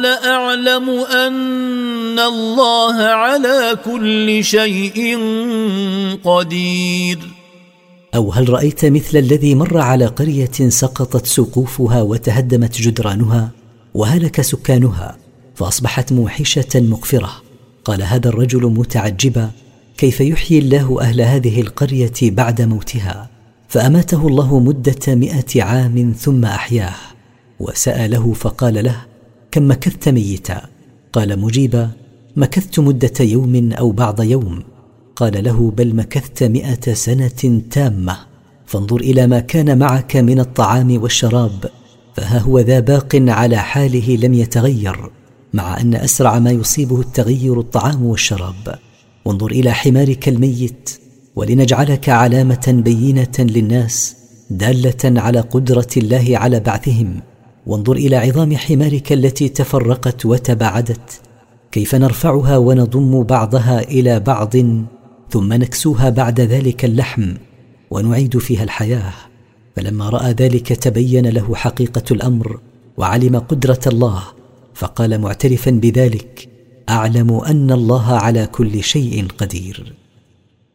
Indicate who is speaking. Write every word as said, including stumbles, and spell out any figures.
Speaker 1: لأعلم أن الله على كل شيء قدير.
Speaker 2: أو هل رأيت مثل الذي مر على قرية سقطت سقوفها وتهدمت جدرانها وهلك سكانها فأصبحت موحشة مقفرة؟ قال هذا الرجل متعجبا: كيف يحيي الله أهل هذه القرية بعد موتها؟ فأماته الله مدة مئة عام ثم أحياه. وسأله فقال له: كم مكثت ميتا؟ قال مجيبا: مكثت مدة يوم أو بعض يوم. قال له: بل مكثت مئة سنة تامة، فانظر إلى ما كان معك من الطعام والشراب، فها هو ذا باق على حاله لم يتغير، مع أن أسرع ما يصيبه التغير الطعام والشراب. وانظر إلى حمارك الميت، ولنجعلك علامة بينة للناس دالة على قدرة الله على بعثهم. وانظر إلى عظام حمارك التي تفرقت وتباعدت، كيف نرفعها ونضم بعضها إلى بعض ثم نكسوها بعد ذلك اللحم ونعيد فيها الحياة. فلما رأى ذلك تبين له حقيقة الأمر وعلم قدرة الله، فقال معترفا بذلك: أعلم أن الله على كل شيء قدير.